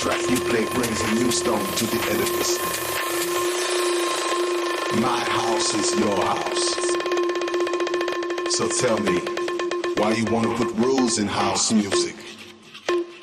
track you play brings a new stone to the edifice. My house is your house. So tell me, why you wanna put rules in house music?